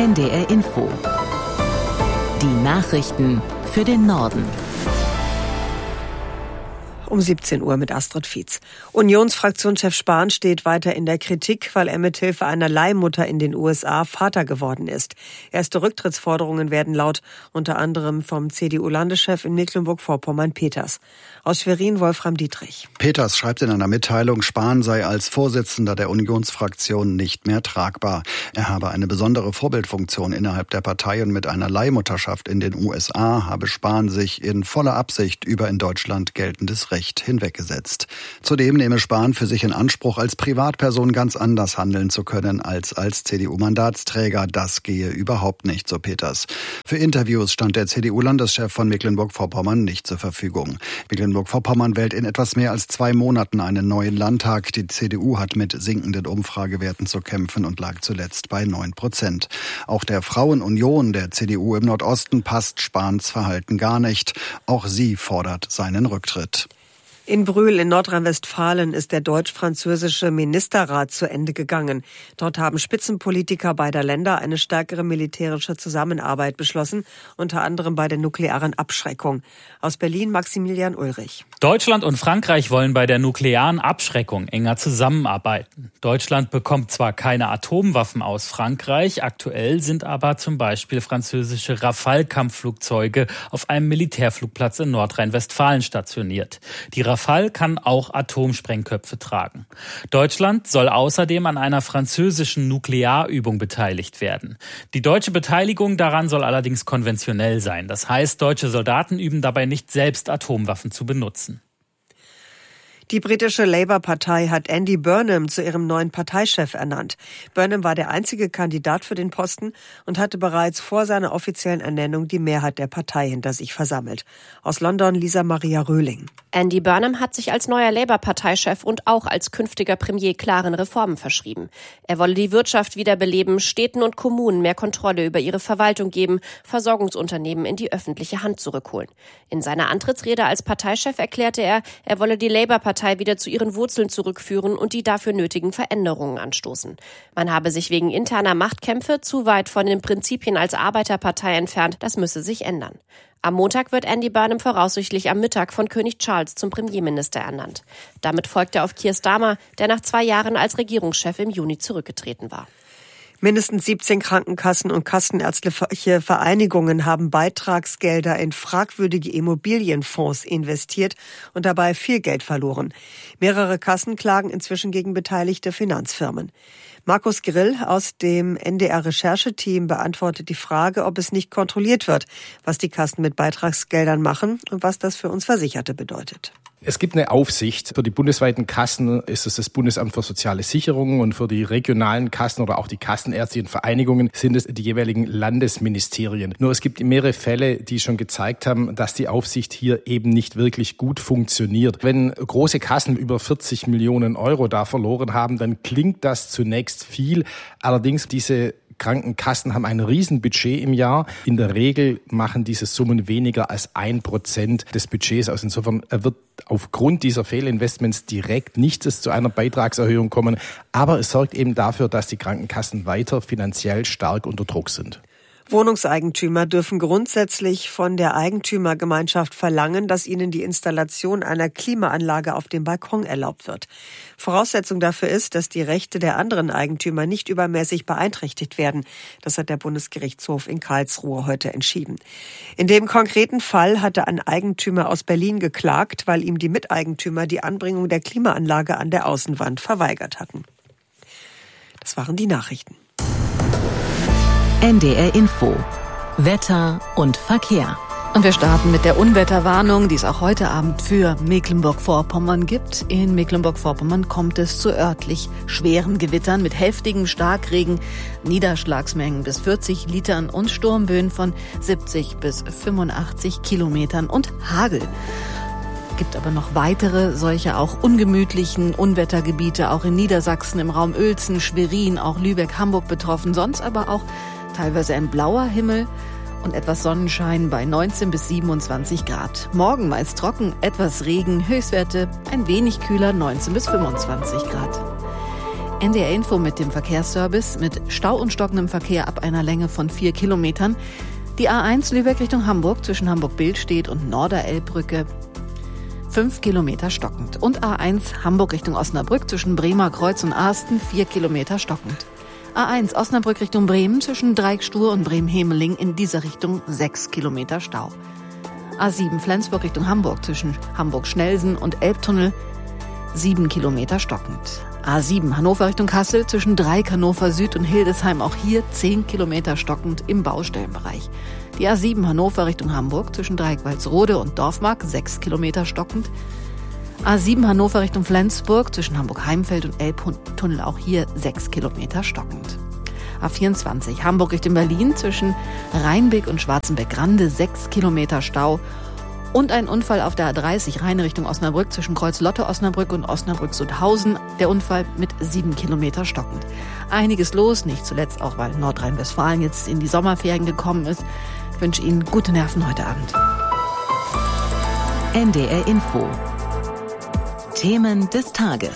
NDR Info. Die Nachrichten für den Norden. Um 17 Uhr mit Astrid Fietz. Unionsfraktionschef Spahn steht weiter in der Kritik, weil er mithilfe einer Leihmutter in den USA Vater geworden ist. Erste Rücktrittsforderungen werden laut, unter anderem vom CDU-Landeschef in Mecklenburg-Vorpommern Peters. Aus Schwerin Wolfram Dietrich. Peters schreibt in einer Mitteilung, Spahn sei als Vorsitzender der Unionsfraktion nicht mehr tragbar. Er habe eine besondere Vorbildfunktion innerhalb der Partei und mit einer Leihmutterschaft in den USA habe Spahn sich in voller Absicht über in Deutschland geltendes Recht hinweggesetzt. Zudem nehme Spahn für sich in Anspruch, als Privatperson ganz anders handeln zu können als CDU-Mandatsträger. Das gehe überhaupt nicht, so Peters. Für Interviews stand der CDU-Landeschef von Mecklenburg-Vorpommern nicht zur Verfügung. Mecklenburg-Vorpommern wählt in etwas mehr als 2 Monaten einen neuen Landtag. Die CDU hat mit sinkenden Umfragewerten zu kämpfen und lag zuletzt bei 9%. Auch der Frauenunion der CDU im Nordosten passt Spahns Verhalten gar nicht. Auch sie fordert seinen Rücktritt. In Brühl in Nordrhein-Westfalen ist der deutsch-französische Ministerrat zu Ende gegangen. Dort haben Spitzenpolitiker beider Länder eine stärkere militärische Zusammenarbeit beschlossen, unter anderem bei der nuklearen Abschreckung. Aus Berlin Maximilian Ulrich. Deutschland und Frankreich wollen bei der nuklearen Abschreckung enger zusammenarbeiten. Deutschland bekommt zwar keine Atomwaffen aus Frankreich, aktuell sind aber zum Beispiel französische Rafale-Kampfflugzeuge auf einem Militärflugplatz in Nordrhein-Westfalen stationiert. Die Rafale kann auch Atomsprengköpfe tragen. Deutschland soll außerdem an einer französischen Nuklearübung beteiligt werden. Die deutsche Beteiligung daran soll allerdings konventionell sein. Das heißt, deutsche Soldaten üben dabei nicht selbst Atomwaffen zu benutzen. Die britische Labour-Partei hat Andy Burnham zu ihrem neuen Parteichef ernannt. Burnham war der einzige Kandidat für den Posten und hatte bereits vor seiner offiziellen Ernennung die Mehrheit der Partei hinter sich versammelt. Aus London Lisa Maria Röhling. Andy Burnham hat sich als neuer Labour-Parteichef und auch als künftiger Premier klaren Reformen verschrieben. Er wolle die Wirtschaft wiederbeleben, Städten und Kommunen mehr Kontrolle über ihre Verwaltung geben, Versorgungsunternehmen in die öffentliche Hand zurückholen. In seiner Antrittsrede als Parteichef erklärte er, er wolle die Labour-Partei wieder zu ihren Wurzeln zurückführen und die dafür nötigen Veränderungen anstoßen. Man habe sich wegen interner Machtkämpfe zu weit von den Prinzipien als Arbeiterpartei entfernt, das müsse sich ändern. Am Montag wird Andy Burnham voraussichtlich am Mittag von König Charles zum Premierminister ernannt. Damit folgt er auf Keir Starmer, der nach 2 Jahren als Regierungschef im Juni zurückgetreten war. Mindestens 17 Krankenkassen und kassenärztliche Vereinigungen haben Beitragsgelder in fragwürdige Immobilienfonds investiert und dabei viel Geld verloren. Mehrere Kassen klagen inzwischen gegen beteiligte Finanzfirmen. Markus Grill aus dem NDR-Rechercheteam beantwortet die Frage, ob es nicht kontrolliert wird, was die Kassen mit Beitragsgeldern machen und was das für uns Versicherte bedeutet. Es gibt eine Aufsicht. Für die bundesweiten Kassen ist es das Bundesamt für soziale Sicherung und für die regionalen Kassen oder auch die kassenärztlichen Vereinigungen sind es die jeweiligen Landesministerien. Nur es gibt mehrere Fälle, die schon gezeigt haben, dass die Aufsicht hier eben nicht wirklich gut funktioniert. Wenn große Kassen über 40 Millionen Euro da verloren haben, dann klingt das zunächst viel. Allerdings diese Krankenkassen haben ein Riesenbudget im Jahr. In der Regel machen diese Summen weniger als 1% des Budgets aus. Insofern wird aufgrund dieser Fehlinvestments direkt nichts zu einer Beitragserhöhung kommen. Aber es sorgt eben dafür, dass die Krankenkassen weiter finanziell stark unter Druck sind. Wohnungseigentümer dürfen grundsätzlich von der Eigentümergemeinschaft verlangen, dass ihnen die Installation einer Klimaanlage auf dem Balkon erlaubt wird. Voraussetzung dafür ist, dass die Rechte der anderen Eigentümer nicht übermäßig beeinträchtigt werden. Das hat der Bundesgerichtshof in Karlsruhe heute entschieden. In dem konkreten Fall hatte ein Eigentümer aus Berlin geklagt, weil ihm die Miteigentümer die Anbringung der Klimaanlage an der Außenwand verweigert hatten. Das waren die Nachrichten. NDR Info. Wetter und Verkehr. Und wir starten mit der Unwetterwarnung, die es auch heute Abend für Mecklenburg-Vorpommern gibt. In Mecklenburg-Vorpommern kommt es zu örtlich schweren Gewittern mit heftigem Starkregen, Niederschlagsmengen bis 40 Litern und Sturmböen von 70 bis 85 Kilometern und Hagel. Gibt aber noch weitere solche auch ungemütlichen Unwettergebiete, auch in Niedersachsen, im Raum Uelzen, Schwerin, auch Lübeck, Hamburg betroffen. Sonst aber auch teilweise ein blauer Himmel und etwas Sonnenschein bei 19 bis 27 Grad. Morgen meist trocken, etwas Regen, Höchstwerte ein wenig kühler, 19 bis 25 Grad. NDR Info mit dem Verkehrsservice mit Stau und stockendem Verkehr ab einer Länge von 4 Kilometern. Die A1 Lübeck Richtung Hamburg zwischen Hamburg-Billstedt und Norderelbbrücke 5 Kilometer stockend. Und A1 Hamburg Richtung Osnabrück zwischen Bremer Kreuz und Arsten 4 Kilometer stockend. A1 Osnabrück Richtung Bremen zwischen Dreieckstur und Bremen-Hemeling in dieser Richtung 6 Kilometer Stau. A7 Flensburg Richtung Hamburg zwischen Hamburg-Schnelsen und Elbtunnel 7 Kilometer stockend. A7 Hannover Richtung Kassel zwischen Dreieck Hannover Süd und Hildesheim auch hier 10 Kilometer stockend im Baustellenbereich. Die A7 Hannover Richtung Hamburg zwischen Dreieck Walsrode und Dorfmark 6 Kilometer stockend. A7 Hannover Richtung Flensburg zwischen Hamburg-Heimfeld und Elbtunnel auch hier 6 Kilometer stockend. A24 Hamburg Richtung Berlin zwischen Rheinbeck und Schwarzenbeck-Grande 6 Kilometer Stau. Und ein Unfall auf der A30 Rhein Richtung Osnabrück zwischen Kreuz-Lotte-Osnabrück und Osnabrück-Sudhausen. Der Unfall mit 7 Kilometer stockend. Einiges los, nicht zuletzt auch, weil Nordrhein-Westfalen jetzt in die Sommerferien gekommen ist. Ich wünsche Ihnen gute Nerven heute Abend. NDR Info. Themen des Tages.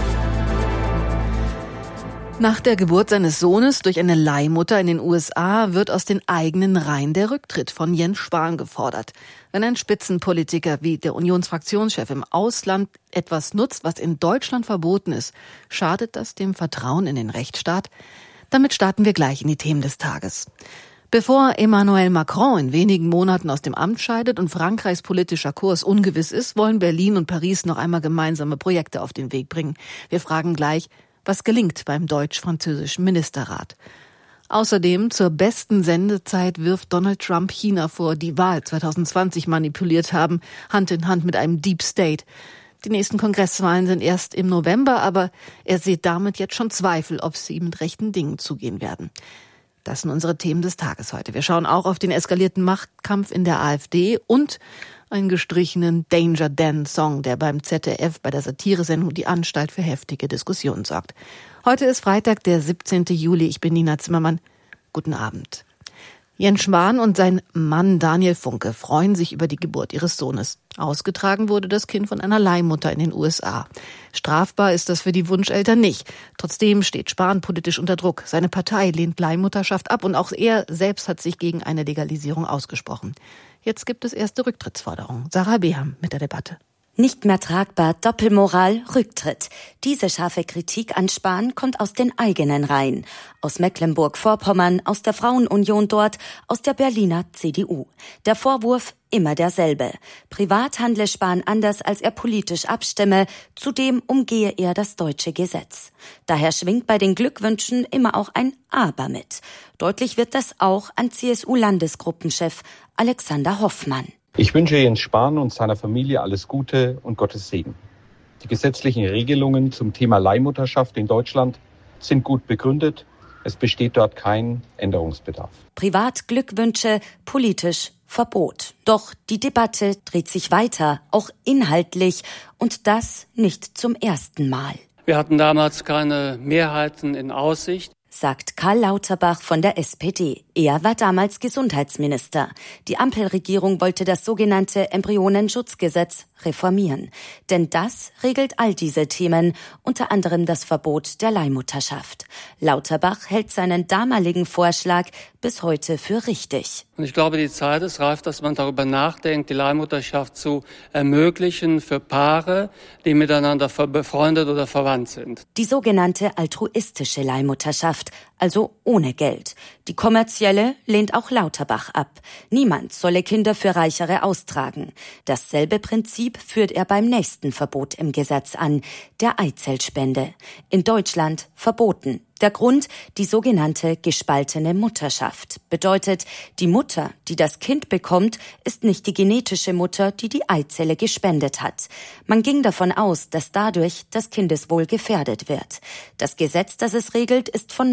Nach der Geburt seines Sohnes durch eine Leihmutter in den USA wird aus den eigenen Reihen der Rücktritt von Jens Spahn gefordert. Wenn ein Spitzenpolitiker wie der Unionsfraktionschef im Ausland etwas nutzt, was in Deutschland verboten ist, schadet das dem Vertrauen in den Rechtsstaat? Damit starten wir gleich in die Themen des Tages. Bevor Emmanuel Macron in wenigen Monaten aus dem Amt scheidet und Frankreichs politischer Kurs ungewiss ist, wollen Berlin und Paris noch einmal gemeinsame Projekte auf den Weg bringen. Wir fragen gleich, was gelingt beim deutsch-französischen Ministerrat. Außerdem zur besten Sendezeit wirft Donald Trump China vor, die Wahl 2020 manipuliert haben, Hand in Hand mit einem Deep State. Die nächsten Kongresswahlen sind erst im November, aber er sieht damit jetzt schon Zweifel, ob sie mit rechten Dingen zugehen werden. Das sind unsere Themen des Tages heute. Wir schauen auch auf den eskalierten Machtkampf in der AfD und einen gestrichenen Danger Dan-Song, der beim ZDF bei der Satiresendung Die Anstalt für heftige Diskussionen sorgt. Heute ist Freitag, der 17. Juli. Ich bin Nina Zimmermann. Guten Abend. Jens Spahn und sein Mann Daniel Funke freuen sich über die Geburt ihres Sohnes. Ausgetragen wurde das Kind von einer Leihmutter in den USA. Strafbar ist das für die Wunscheltern nicht. Trotzdem steht Spahn politisch unter Druck. Seine Partei lehnt Leihmutterschaft ab und auch er selbst hat sich gegen eine Legalisierung ausgesprochen. Jetzt gibt es erste Rücktrittsforderungen. Sarah Beham mit der Debatte. Nicht mehr tragbar, Doppelmoral, Rücktritt. Diese scharfe Kritik an Spahn kommt aus den eigenen Reihen. Aus Mecklenburg-Vorpommern, aus der Frauenunion dort, aus der Berliner CDU. Der Vorwurf immer derselbe. Privat handle Spahn anders, als er politisch abstimme. Zudem umgehe er das deutsche Gesetz. Daher schwingt bei den Glückwünschen immer auch ein Aber mit. Deutlich wird das auch an CSU-Landesgruppenchef Alexander Hoffmann. Ich wünsche Jens Spahn und seiner Familie alles Gute und Gottes Segen. Die gesetzlichen Regelungen zum Thema Leihmutterschaft in Deutschland sind gut begründet. Es besteht dort kein Änderungsbedarf. Privat Glückwünsche, politisch Verbot. Doch die Debatte dreht sich weiter, auch inhaltlich, und das nicht zum ersten Mal. Wir hatten damals keine Mehrheiten in Aussicht, sagt Karl Lauterbach von der SPD. Er war damals Gesundheitsminister. Die Ampelregierung wollte das sogenannte Embryonenschutzgesetz reformieren. Denn das regelt all diese Themen, unter anderem das Verbot der Leihmutterschaft. Lauterbach hält seinen damaligen Vorschlag bis heute für richtig. Und ich glaube, die Zeit ist reif, dass man darüber nachdenkt, die Leihmutterschaft zu ermöglichen für Paare, die miteinander befreundet oder verwandt sind. Die sogenannte altruistische Leihmutterschaft, also ohne Geld. Die kommerzielle lehnt auch Lauterbach ab. Niemand solle Kinder für Reichere austragen. Dasselbe Prinzip führt er beim nächsten Verbot im Gesetz an, der Eizellspende. In Deutschland verboten. Der Grund, die sogenannte gespaltene Mutterschaft. Bedeutet, die Mutter, die das Kind bekommt, ist nicht die genetische Mutter, die die Eizelle gespendet hat. Man ging davon aus, dass dadurch das Kindeswohl gefährdet wird. Das Gesetz, das es regelt, ist von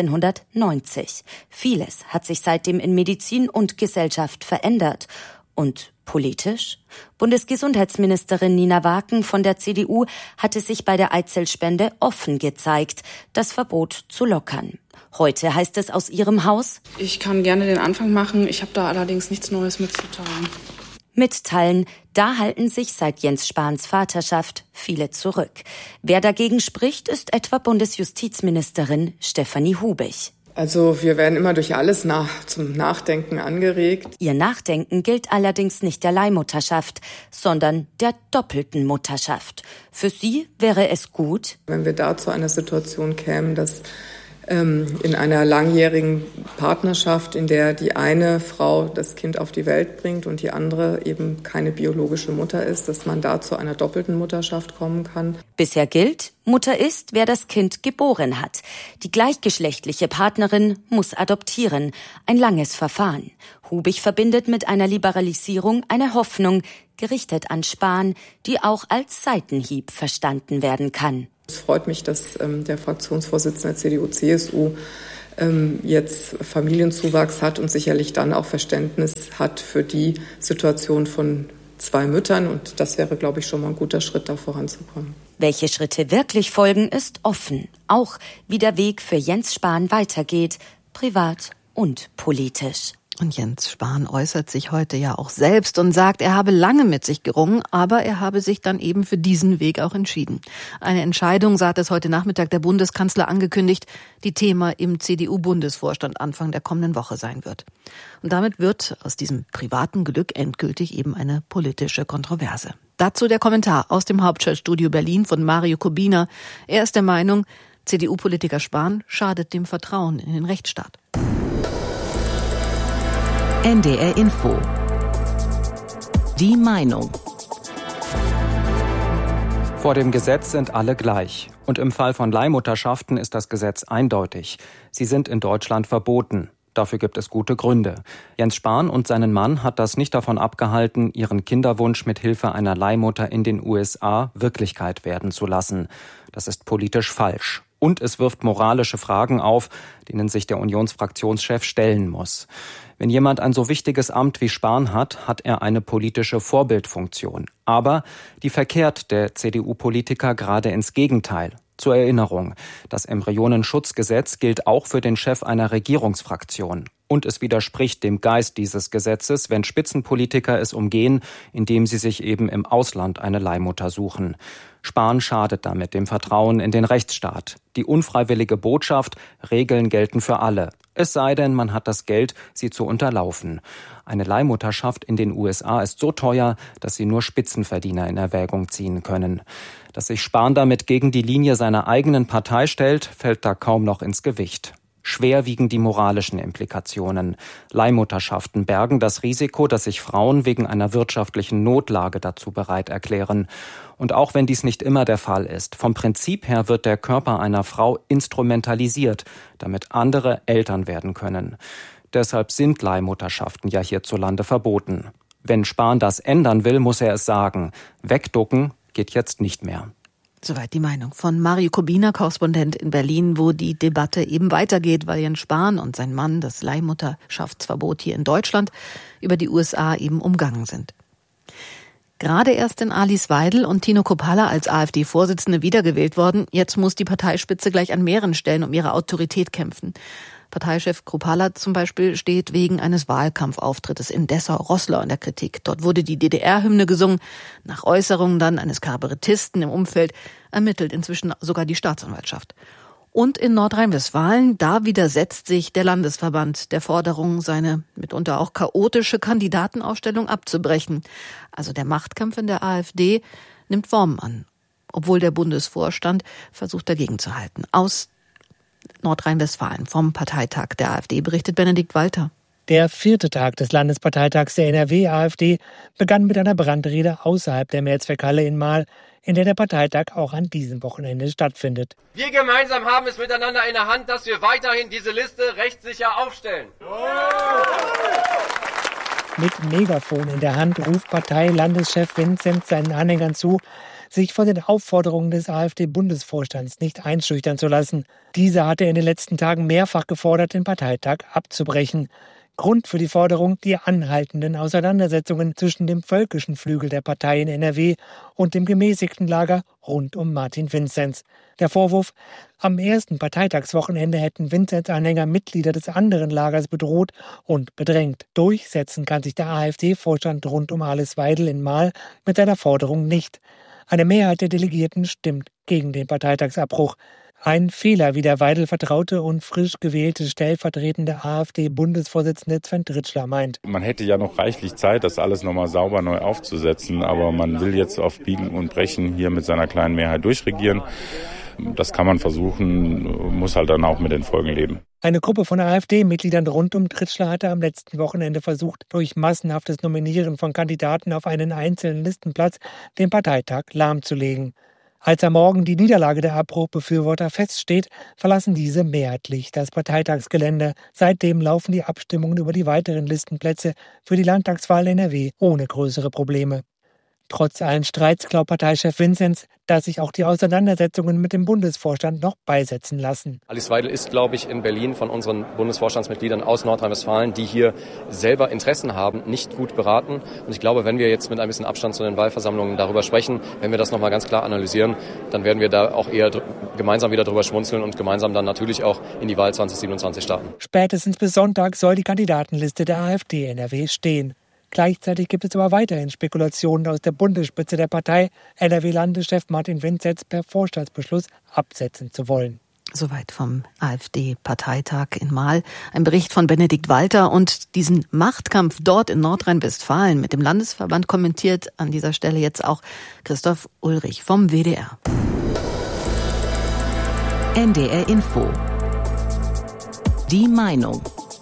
1990. Vieles hat sich seitdem in Medizin und Gesellschaft verändert. Und politisch? Bundesgesundheitsministerin Nina Waken von der CDU hatte sich bei der Eizellspende offen gezeigt, das Verbot zu lockern. Heute heißt es aus ihrem Haus: Ich kann gerne den Anfang machen, ich habe da allerdings nichts Neues mitzuteilen. mitteilen, da halten sich seit Jens Spahns Vaterschaft viele zurück. Wer dagegen spricht, ist etwa Bundesjustizministerin Stefanie Hubich. Also wir werden immer durch alles zum Nachdenken angeregt. Ihr Nachdenken gilt allerdings nicht der Leihmutterschaft, sondern der doppelten Mutterschaft. Für sie wäre es gut, wenn wir da zu einer Situation kämen, dass in einer langjährigen Partnerschaft, in der die eine Frau das Kind auf die Welt bringt und die andere eben keine biologische Mutter ist, dass man da zu einer doppelten Mutterschaft kommen kann. Bisher gilt, Mutter ist, wer das Kind geboren hat. Die gleichgeschlechtliche Partnerin muss adoptieren. Ein langes Verfahren. Hubich verbindet mit einer Liberalisierung eine Hoffnung, gerichtet an Spahn, die auch als Seitenhieb verstanden werden kann. Es freut mich, dass der Fraktionsvorsitzende der CDU-CSU jetzt Familienzuwachs hat und sicherlich dann auch Verständnis hat für die Situation von 2 Müttern. Und das wäre, glaube ich, schon mal ein guter Schritt, da voranzukommen. Welche Schritte wirklich folgen, ist offen. Auch wie der Weg für Jens Spahn weitergeht, privat und politisch. Und Jens Spahn äußert sich heute ja auch selbst und sagt, er habe lange mit sich gerungen, aber er habe sich dann eben für diesen Weg auch entschieden. Eine Entscheidung, so hat es heute Nachmittag der Bundeskanzler angekündigt, die Thema im CDU-Bundesvorstand Anfang der kommenden Woche sein wird. Und damit wird aus diesem privaten Glück endgültig eben eine politische Kontroverse. Dazu der Kommentar aus dem Hauptstadtstudio Berlin von Mario Kubina. Er ist der Meinung, CDU-Politiker Spahn schadet dem Vertrauen in den Rechtsstaat. NDR Info. Die Meinung. Vor dem Gesetz sind alle gleich. Und im Fall von Leihmutterschaften ist das Gesetz eindeutig. Sie sind in Deutschland verboten. Dafür gibt es gute Gründe. Jens Spahn und seinen Mann hat das nicht davon abgehalten, ihren Kinderwunsch mit Hilfe einer Leihmutter in den USA Wirklichkeit werden zu lassen. Das ist politisch falsch. Und es wirft moralische Fragen auf, denen sich der Unionsfraktionschef stellen muss. Wenn jemand ein so wichtiges Amt wie Spahn hat, hat er eine politische Vorbildfunktion. Aber die verkehrt der CDU-Politiker gerade ins Gegenteil. Zur Erinnerung, das Embryonenschutzgesetz gilt auch für den Chef einer Regierungsfraktion. Und es widerspricht dem Geist dieses Gesetzes, wenn Spitzenpolitiker es umgehen, indem sie sich eben im Ausland eine Leihmutter suchen. Spahn schadet damit dem Vertrauen in den Rechtsstaat. Die unfreiwillige Botschaft, Regeln gelten für alle. Es sei denn, man hat das Geld, sie zu unterlaufen. Eine Leihmutterschaft in den USA ist so teuer, dass sie nur Spitzenverdiener in Erwägung ziehen können. Dass sich Spahn damit gegen die Linie seiner eigenen Partei stellt, fällt da kaum noch ins Gewicht. Schwer wiegen die moralischen Implikationen. Leihmutterschaften bergen das Risiko, dass sich Frauen wegen einer wirtschaftlichen Notlage dazu bereit erklären. Und auch wenn dies nicht immer der Fall ist, vom Prinzip her wird der Körper einer Frau instrumentalisiert, damit andere Eltern werden können. Deshalb sind Leihmutterschaften ja hierzulande verboten. Wenn Spahn das ändern will, muss er es sagen. Wegducken geht jetzt nicht mehr. Soweit die Meinung von Mario Kubina, Korrespondent in Berlin, wo die Debatte eben weitergeht, weil Jens Spahn und sein Mann das Leihmutterschaftsverbot hier in Deutschland über die USA eben umgangen sind. Gerade erst in Alice Weidel und Tino Kruppalla als AfD-Vorsitzende wiedergewählt worden. Jetzt muss die Parteispitze gleich an mehreren Stellen um ihre Autorität kämpfen. Parteichef Kruppalla zum Beispiel steht wegen eines Wahlkampfauftrittes in Dessau-Roßlau in der Kritik. Dort wurde die DDR-Hymne gesungen. Nach Äußerungen dann eines Kabarettisten im Umfeld ermittelt inzwischen sogar die Staatsanwaltschaft. Und in Nordrhein-Westfalen, da widersetzt sich der Landesverband der Forderung, seine mitunter auch chaotische Kandidatenaufstellung abzubrechen. Also der Machtkampf in der AfD nimmt Formen an, obwohl der Bundesvorstand versucht dagegen zu halten. Aus Nordrhein-Westfalen vom Parteitag der AfD berichtet Benedikt Walter. Der 4. Tag des Landesparteitags der NRW-AfD begann mit einer Brandrede außerhalb der Mehrzweckhalle in Marl, in der der Parteitag auch an diesem Wochenende stattfindet. Wir gemeinsam haben es miteinander in der Hand, dass wir weiterhin diese Liste rechtssicher aufstellen. Mit Megafon in der Hand ruft Parteilandeschef Vinzenz seinen Anhängern zu, sich von den Aufforderungen des AfD-Bundesvorstands nicht einschüchtern zu lassen. Dieser hatte in den letzten Tagen mehrfach gefordert, den Parteitag abzubrechen. Grund für die Forderung die anhaltenden Auseinandersetzungen zwischen dem völkischen Flügel der Partei in NRW und dem gemäßigten Lager rund um Martin Vinzenz. Der Vorwurf, am ersten Parteitagswochenende hätten Vinzenz-Anhänger Mitglieder des anderen Lagers bedroht und bedrängt. Durchsetzen kann sich der AfD-Vorstand rund um Alice Weidel in Marl mit seiner Forderung nicht. Eine Mehrheit der Delegierten stimmt gegen den Parteitagsabbruch. Ein Fehler, wie der Weidel vertraute und frisch gewählte stellvertretende AfD-Bundesvorsitzende Sven Tritschler meint. Man hätte ja noch reichlich Zeit, das alles nochmal sauber neu aufzusetzen, aber man will jetzt auf Biegen und Brechen hier mit seiner kleinen Mehrheit durchregieren. Das kann man versuchen, muss halt dann auch mit den Folgen leben. Eine Gruppe von AfD-Mitgliedern rund um Tritschler hatte am letzten Wochenende versucht, durch massenhaftes Nominieren von Kandidaten auf einen einzelnen Listenplatz den Parteitag lahmzulegen. Als am Morgen die Niederlage der Abbruchbefürworter feststeht, verlassen diese mehrheitlich das Parteitagsgelände. Seitdem laufen die Abstimmungen über die weiteren Listenplätze für die Landtagswahl NRW ohne größere Probleme. Trotz allen Streits glaubt Parteichef Vinzenz, dass sich auch die Auseinandersetzungen mit dem Bundesvorstand noch beisetzen lassen. Alice Weidel ist, glaube ich, in Berlin von unseren Bundesvorstandsmitgliedern aus Nordrhein-Westfalen, die hier selber Interessen haben, nicht gut beraten. Und ich glaube, wenn wir jetzt mit ein bisschen Abstand zu den Wahlversammlungen darüber sprechen, wenn wir das nochmal ganz klar analysieren, dann werden wir da auch eher gemeinsam wieder drüber schmunzeln und gemeinsam dann natürlich auch in die Wahl 2027 starten. Spätestens bis Sonntag soll die Kandidatenliste der AfD NRW stehen. Gleichzeitig gibt es aber weiterhin Spekulationen aus der Bundesspitze der Partei, NRW-Landeschef Martin Vinzenz per Vorstandsbeschluss absetzen zu wollen. Soweit vom AfD-Parteitag in Marl. Ein Bericht von Benedikt Walter und diesen Machtkampf dort in Nordrhein-Westfalen mit dem Landesverband kommentiert an dieser Stelle jetzt auch Christoph Ulrich vom WDR. NDR Info. Die Meinung.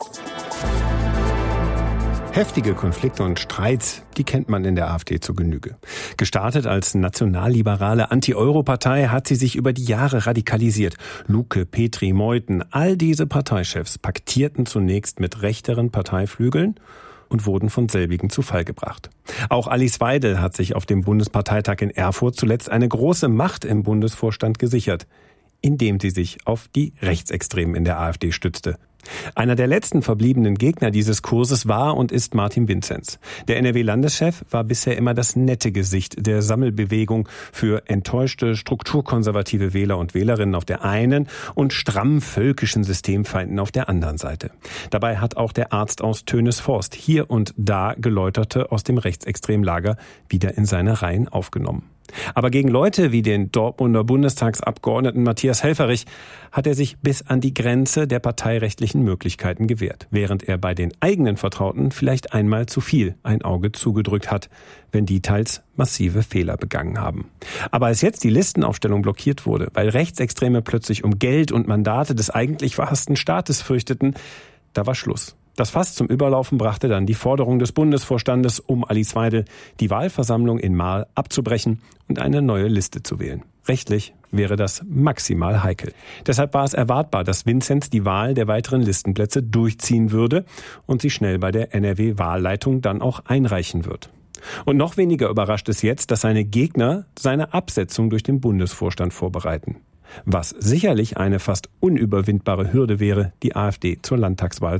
Heftige Konflikte und Streits, die kennt man in der AfD zur Genüge. Gestartet als nationalliberale Anti-Euro-Partei hat sie sich über die Jahre radikalisiert. Luke, Petri, Meuthen, all diese Parteichefs paktierten zunächst mit rechteren Parteiflügeln und wurden von selbigen zu Fall gebracht. Auch Alice Weidel hat sich auf dem Bundesparteitag in Erfurt zuletzt eine große Macht im Bundesvorstand gesichert, indem sie sich auf die Rechtsextremen in der AfD stützte. Einer der letzten verbliebenen Gegner dieses Kurses war und ist Martin Vinzenz. Der NRW-Landeschef war bisher immer das nette Gesicht der Sammelbewegung für enttäuschte strukturkonservative Wähler und Wählerinnen auf der einen und stramm völkischen Systemfeinden auf der anderen Seite. Dabei hat auch der Arzt aus Tönesforst hier und da Geläuterte aus dem rechtsextremen Lager wieder in seine Reihen aufgenommen. Aber gegen Leute wie den Dortmunder Bundestagsabgeordneten Matthias Helfferich hat er sich bis an die Grenze der parteirechtlichen Möglichkeiten gewehrt, während er bei den eigenen Vertrauten vielleicht einmal zu viel ein Auge zugedrückt hat, wenn die teils massive Fehler begangen haben. Aber als jetzt die Listenaufstellung blockiert wurde, weil Rechtsextreme plötzlich um Geld und Mandate des eigentlich verhassten Staates fürchteten, da war Schluss. Das Fass zum Überlaufen brachte dann die Forderung des Bundesvorstandes um Alice Weidel, die Wahlversammlung in Marl abzubrechen und eine neue Liste zu wählen. Rechtlich wäre das maximal heikel. Deshalb war es erwartbar, dass Vinzenz die Wahl der weiteren Listenplätze durchziehen würde und sie schnell bei der NRW-Wahlleitung dann auch einreichen wird. Und noch weniger überrascht es jetzt, dass seine Gegner seine Absetzung durch den Bundesvorstand vorbereiten. Was sicherlich eine fast unüberwindbare Hürde wäre, die AfD zur Landtagswahl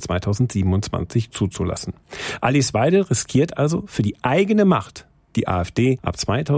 2027 zuzulassen. Alice Weidel riskiert also für die eigene Macht, die AfD ab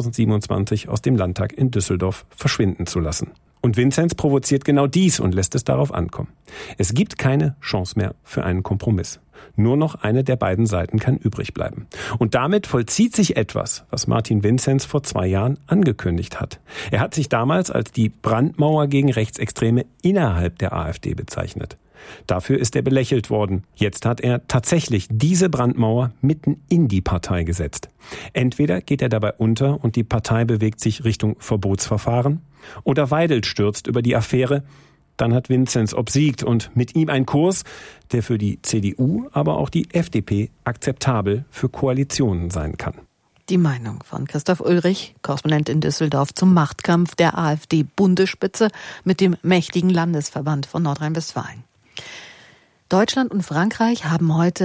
2027 aus dem Landtag in Düsseldorf verschwinden zu lassen. Und Vinzenz provoziert genau dies und lässt es darauf ankommen. Es gibt keine Chance mehr für einen Kompromiss. Nur noch eine der beiden Seiten kann übrig bleiben. Und damit vollzieht sich etwas, was Martin Vinzenz vor 2 Jahren angekündigt hat. Er hat sich damals als die Brandmauer gegen Rechtsextreme innerhalb der AfD bezeichnet. Dafür ist er belächelt worden. Jetzt hat er tatsächlich diese Brandmauer mitten in die Partei gesetzt. Entweder geht er dabei unter und die Partei bewegt sich Richtung Verbotsverfahren, oder Weidel stürzt über die Affäre. Dann hat Vinzenz obsiegt und mit ihm ein Kurs, der für die CDU, aber auch die FDP akzeptabel für Koalitionen sein kann. Die Meinung von Christoph Ulrich, Korrespondent in Düsseldorf, zum Machtkampf der AfD-Bundesspitze mit dem mächtigen Landesverband von Nordrhein-Westfalen. Deutschland und Frankreich haben heute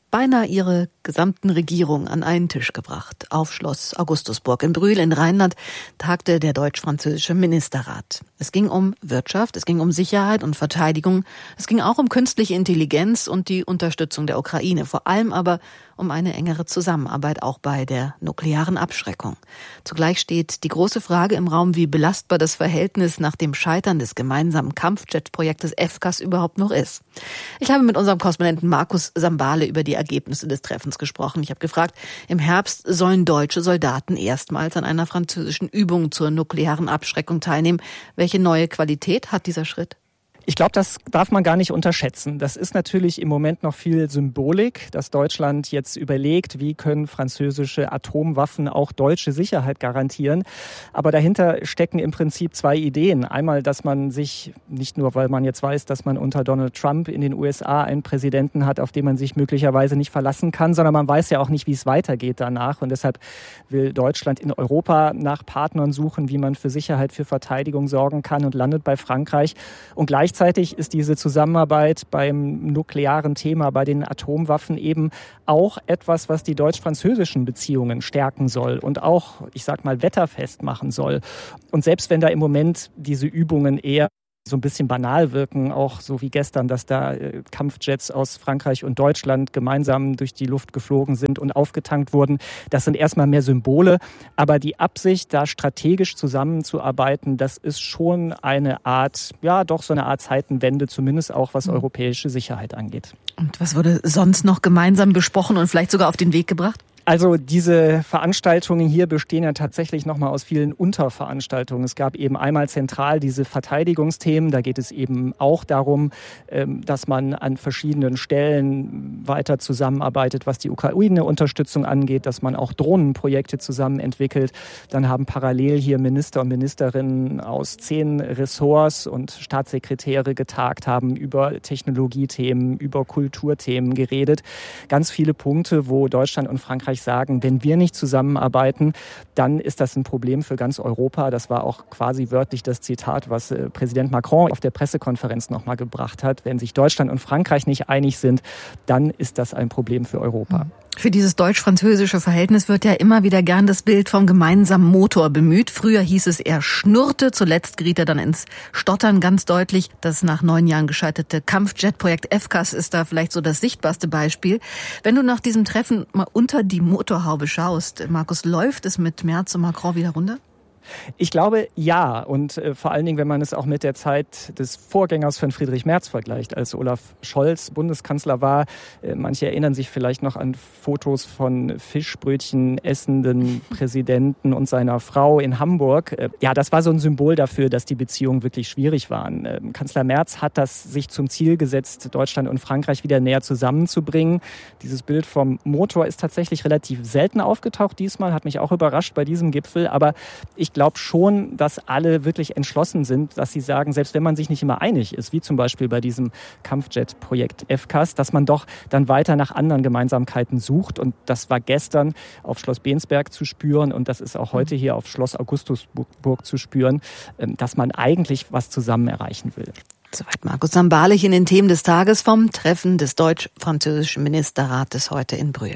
beinahe ihre gesamten Regierung an einen Tisch gebracht. Auf Schloss Augustusburg in Brühl in Rheinland tagte der deutsch-französische Ministerrat. Es ging um Wirtschaft, es ging um Sicherheit und Verteidigung, es ging auch um künstliche Intelligenz und die Unterstützung der Ukraine, vor allem aber um eine engere Zusammenarbeit auch bei der nuklearen Abschreckung. Zugleich steht die große Frage im Raum, wie belastbar das Verhältnis nach dem Scheitern des gemeinsamen Kampfjet-Projektes FCAS überhaupt noch ist. Ich habe mit unserem Korrespondenten Markus Sambale über die Ergebnisse des Treffens gesprochen. Ich habe gefragt, im Herbst sollen deutsche Soldaten erstmals an einer französischen Übung zur nuklearen Abschreckung teilnehmen. Welche neue Qualität hat dieser Schritt? Ich glaube, das darf man gar nicht unterschätzen. Das ist natürlich im Moment noch viel Symbolik, dass Deutschland jetzt überlegt, wie können französische Atomwaffen auch deutsche Sicherheit garantieren. Aber dahinter stecken im Prinzip zwei Ideen. Einmal, dass man sich, nicht nur weil man jetzt weiß, dass man unter Donald Trump in den USA einen Präsidenten hat, auf den man sich möglicherweise nicht verlassen kann, sondern man weiß ja auch nicht, wie es weitergeht danach. Und deshalb will Deutschland in Europa nach Partnern suchen, wie man für Sicherheit, für Verteidigung sorgen kann, und landet bei Frankreich. Und gleichzeitig ist diese Zusammenarbeit beim nuklearen Thema, bei den Atomwaffen eben auch etwas, was die deutsch-französischen Beziehungen stärken soll und auch, ich sag mal, wetterfest machen soll. Und selbst wenn da im Moment diese Übungen eher so ein bisschen banal wirken, auch so wie gestern, dass da Kampfjets aus Frankreich und Deutschland gemeinsam durch die Luft geflogen sind und aufgetankt wurden. Das sind erstmal mehr Symbole, aber die Absicht, da strategisch zusammenzuarbeiten, das ist schon eine Art, ja doch so eine Art Zeitenwende, zumindest auch was europäische Sicherheit angeht. Und was wurde sonst noch gemeinsam besprochen und vielleicht sogar auf den Weg gebracht? Also diese Veranstaltungen hier bestehen ja tatsächlich nochmal aus vielen Unterveranstaltungen. Es gab eben einmal zentral diese Verteidigungsthemen. Da geht es eben auch darum, dass man an verschiedenen Stellen weiter zusammenarbeitet, was die Ukraine-Unterstützung angeht, dass man auch Drohnenprojekte zusammen entwickelt. Dann haben parallel hier Minister und Ministerinnen aus 10 Ressorts und Staatssekretäre getagt, haben über Technologiethemen, über Kulturthemen geredet. Ganz viele Punkte, wo Deutschland und Frankreich sagen, wenn wir nicht zusammenarbeiten, dann ist das ein Problem für ganz Europa. Das war auch quasi wörtlich das Zitat, was Präsident Macron auf der Pressekonferenz nochmal gebracht hat. Wenn sich Deutschland und Frankreich nicht einig sind, dann ist das ein Problem für Europa. Für dieses deutsch-französische Verhältnis wird ja immer wieder gern das Bild vom gemeinsamen Motor bemüht. Früher hieß es, er schnurrte, zuletzt geriet er dann ins Stottern ganz deutlich. Das nach 9 Jahren gescheiterte Kampfjet-Projekt FCAS ist da vielleicht so das sichtbarste Beispiel. Wenn du nach diesem Treffen mal unter die Motorhaube schaust, Markus, läuft es mit Merz und Macron wieder runter? Ich glaube, ja. Und vor allen Dingen, wenn man es auch mit der Zeit des Vorgängers von Friedrich Merz vergleicht, als Olaf Scholz Bundeskanzler war. Manche erinnern sich vielleicht noch an Fotos von Fischbrötchen essenden Präsidenten und seiner Frau in Hamburg. Ja, das war so ein Symbol dafür, dass die Beziehungen wirklich schwierig waren. Kanzler Merz hat das sich zum Ziel gesetzt, Deutschland und Frankreich wieder näher zusammenzubringen. Dieses Bild vom Motor ist tatsächlich relativ selten aufgetaucht diesmal, hat mich auch überrascht bei diesem Gipfel. Aber ich glaube schon, dass alle wirklich entschlossen sind, dass sie sagen, selbst wenn man sich nicht immer einig ist, wie zum Beispiel bei diesem Kampfjet-Projekt FCAS, dass man doch dann weiter nach anderen Gemeinsamkeiten sucht. Und das war gestern auf Schloss Bensberg zu spüren und das ist auch heute hier auf Schloss Augustusburg zu spüren, dass man eigentlich was zusammen erreichen will. Soweit Markus Sambale in den Themen des Tages vom Treffen des deutsch-französischen Ministerrates heute in Brühl.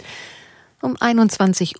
Um 21:01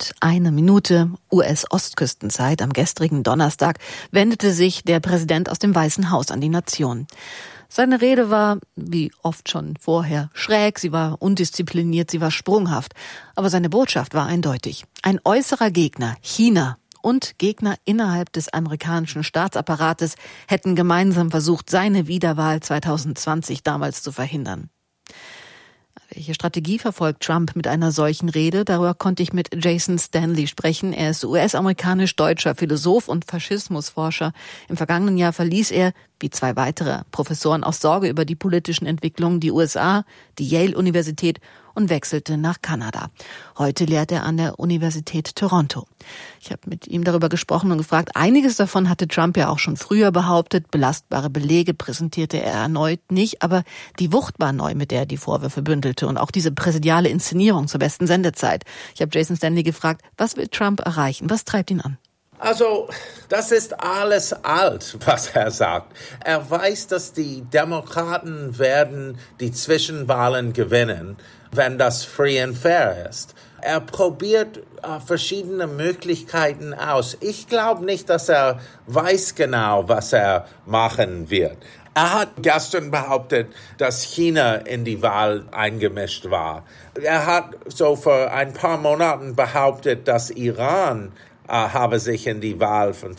Uhr US-Ostküstenzeit am gestrigen Donnerstag wendete sich der Präsident aus dem Weißen Haus an die Nation. Seine Rede war, wie oft schon vorher, schräg, sie war undiszipliniert, sie war sprunghaft. Aber seine Botschaft war eindeutig. Ein äußerer Gegner, China, und Gegner innerhalb des amerikanischen Staatsapparates hätten gemeinsam versucht, seine Wiederwahl 2020 damals zu verhindern. Welche Strategie verfolgt Trump mit einer solchen Rede? Darüber konnte ich mit Jason Stanley sprechen. Er ist US-amerikanisch-deutscher Philosoph und Faschismusforscher. Im vergangenen Jahr verließ er, wie 2 weitere Professoren, aus Sorge über die politischen Entwicklungen die USA, die Yale-Universität und wechselte nach Kanada. Heute lehrt er an der Universität Toronto. Ich habe mit ihm darüber gesprochen und gefragt, einiges davon hatte Trump ja auch schon früher behauptet, belastbare Belege präsentierte er erneut nicht, aber die Wucht war neu, mit der er die Vorwürfe bündelte und auch diese präsidiale Inszenierung zur besten Sendezeit. Ich habe Jason Stanley gefragt, was will Trump erreichen, was treibt ihn an? Also, das ist alles alt, was er sagt. Er weiß, dass die Demokraten werden die Zwischenwahlen gewinnen, wenn das free and fair ist. Er probiert verschiedene Möglichkeiten aus. Ich glaube nicht, dass er weiß genau, was er machen wird. Er hat gestern behauptet, dass China in die Wahl eingemischt war. Er hat so vor ein paar Monaten behauptet, dass Iran habe sich in die Wahl von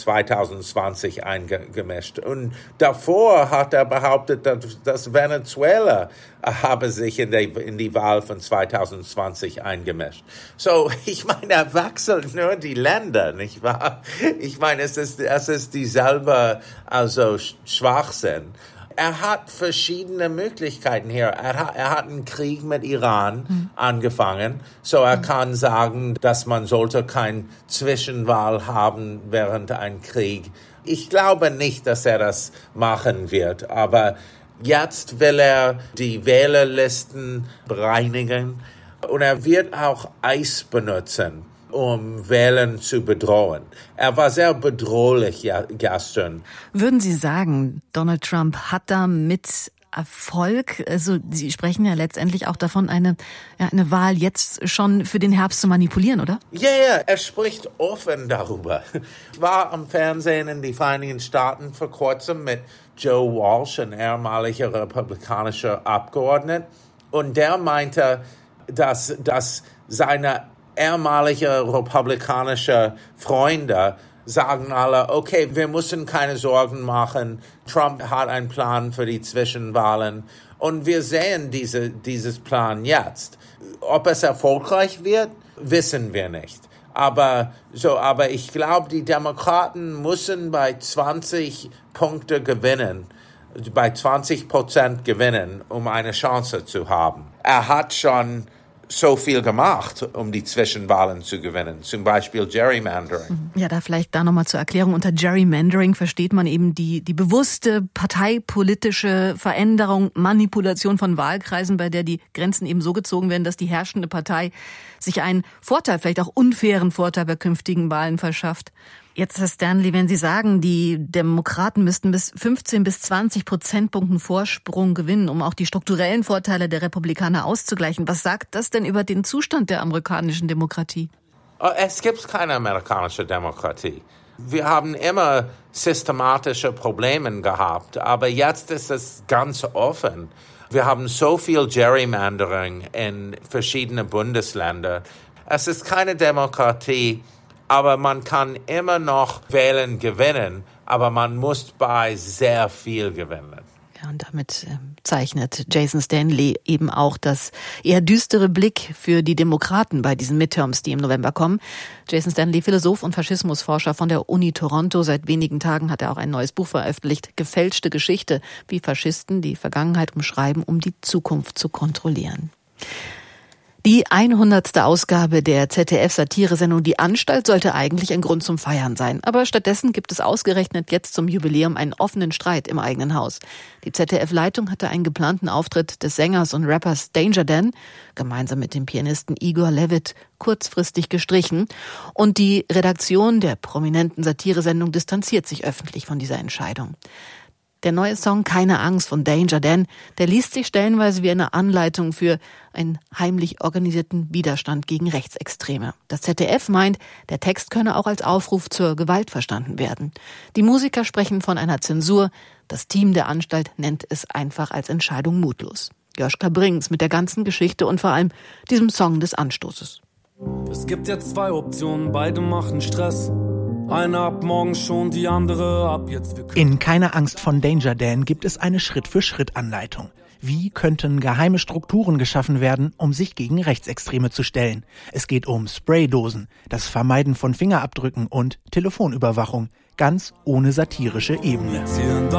2020 eingemischt. Und davor hat er behauptet, dass Venezuela habe sich in die Wahl von 2020 eingemischt. So, ich meine, er wechselt nur die Länder, nicht wahr? Ich meine, es ist dieselbe, also Schwachsinn. Er hat verschiedene Möglichkeiten hier. Er hat einen Krieg mit Iran angefangen. So er kann sagen, dass man sollte kein Zwischenwahl haben während einem Krieg. Ich glaube nicht, dass er das machen wird. Aber jetzt will er die Wählerlisten bereinigen. Und er wird auch Eis benutzen, um Wählen zu bedrohen. Er war sehr bedrohlich gestern. Würden Sie sagen, Donald Trump hat da mit Erfolg, also Sie sprechen ja letztendlich auch davon, eine Wahl jetzt schon für den Herbst zu manipulieren, oder? Ja, er spricht offen darüber. Ich war am Fernsehen in den Vereinigten Staaten vor kurzem mit Joe Walsh, ein ehemaliger republikanischer Abgeordneter, und der meinte, dass seine ehemalige republikanische Freunde sagen alle, okay, wir müssen keine Sorgen machen. Trump hat einen Plan für die Zwischenwahlen und wir sehen dieses Plan jetzt. Ob es erfolgreich wird, wissen wir nicht. Aber ich glaube, die Demokraten müssen bei 20 Punkte gewinnen, bei 20% gewinnen, um eine Chance zu haben. Er hat schon so viel gemacht, um die Zwischenwahlen zu gewinnen, zum Beispiel Gerrymandering. Ja, vielleicht nochmal zur Erklärung. Unter Gerrymandering versteht man eben die bewusste parteipolitische Veränderung, Manipulation von Wahlkreisen, bei der die Grenzen eben so gezogen werden, dass die herrschende Partei sich einen Vorteil, vielleicht auch unfairen Vorteil bei künftigen Wahlen verschafft. Jetzt, Herr Stanley, wenn Sie sagen, die Demokraten müssten bis 15 bis 20 Prozentpunkten Vorsprung gewinnen, um auch die strukturellen Vorteile der Republikaner auszugleichen, was sagt das denn über den Zustand der amerikanischen Demokratie? Es gibt keine amerikanische Demokratie. Wir haben immer systematische Probleme gehabt, aber jetzt ist es ganz offen. Wir haben so viel Gerrymandering in verschiedenen Bundesländern. Es ist keine Demokratie. Aber man kann immer noch Wählen gewinnen, aber man muss bei sehr viel gewinnen. Ja, und damit zeichnet Jason Stanley eben auch das eher düstere Blick für die Demokraten bei diesen Midterms, die im November kommen. Jason Stanley, Philosoph und Faschismusforscher von der Uni Toronto. Seit wenigen Tagen hat er auch ein neues Buch veröffentlicht, Gefälschte Geschichte, wie Faschisten die Vergangenheit umschreiben, um die Zukunft zu kontrollieren. Die 100. Ausgabe der ZDF-Satiresendung Die Anstalt sollte eigentlich ein Grund zum Feiern sein. Aber stattdessen gibt es ausgerechnet jetzt zum Jubiläum einen offenen Streit im eigenen Haus. Die ZDF-Leitung hatte einen geplanten Auftritt des Sängers und Rappers Danger Dan gemeinsam mit dem Pianisten Igor Levit kurzfristig gestrichen. Und die Redaktion der prominenten Satiresendung distanziert sich öffentlich von dieser Entscheidung. Der neue Song Keine Angst von Danger Dan, der liest sich stellenweise wie eine Anleitung für einen heimlich organisierten Widerstand gegen Rechtsextreme. Das ZDF meint, der Text könne auch als Aufruf zur Gewalt verstanden werden. Die Musiker sprechen von einer Zensur. Das Team der Anstalt nennt es einfach als Entscheidung mutlos. Joschka Brings mit der ganzen Geschichte und vor allem diesem Song des Anstoßes. Es gibt jetzt 2 Optionen, beide machen Stress. Eine ab morgen schon, die andere ab jetzt. In Keine Angst von Danger Dan gibt es eine Schritt-für-Schritt-Anleitung. Wie könnten geheime Strukturen geschaffen werden, um sich gegen Rechtsextreme zu stellen? Es geht um Spraydosen, das Vermeiden von Fingerabdrücken und Telefonüberwachung, ganz ohne satirische Ebene.